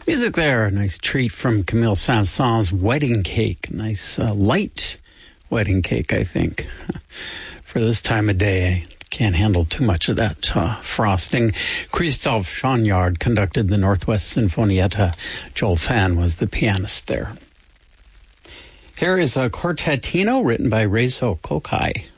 Music there, a nice treat from Camille Saint-Saëns' Wedding Cake. Nice light wedding cake, I think, for this time of day. Can't handle too much of that frosting. Christophe Chagnard conducted the Northwest Sinfonietta. Joel Fan was the pianist there. Here is a quartetino written by Reizo Kokai.